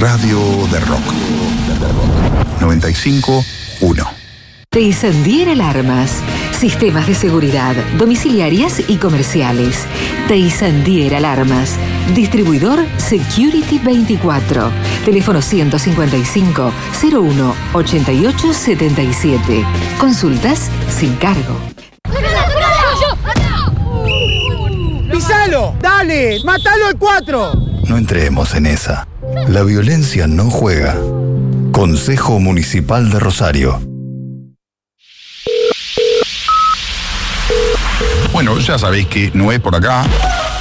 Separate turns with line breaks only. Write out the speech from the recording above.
Radio de Rock. 95.1.
Teisandier Alarmas. Sistemas de seguridad, domiciliarias y comerciales. Teisandier Alarmas. Distribuidor Security 24. Teléfono 155 01 88 77. Consultas sin cargo.
¡Pisalo! ¡Dale! ¡Mátalo al 4!
No entremos en esa. La violencia no juega. Consejo Municipal de Rosario. Bueno, ya sabéis que Noé por acá